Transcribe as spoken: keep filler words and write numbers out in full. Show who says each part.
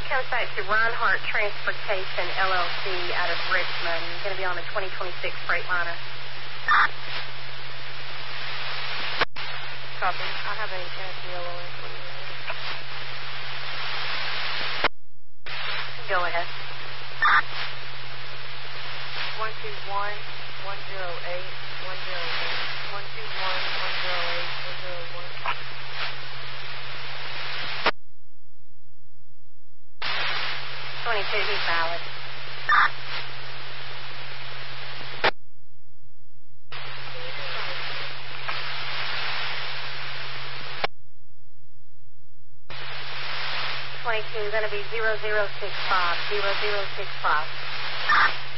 Speaker 1: comes back to Reinhardt Transportation, L L C, out of Richmond. Going to be on the twenty twenty-six Freightliner. Copy. I have a Tennessee L O S. Go ahead.
Speaker 2: one two one, one zero eight, one zero eight, one two one, one zero eight, one zero one.
Speaker 1: twenty-two, he's valid. twenty-two, going to be zero zero six five, zero zero six five.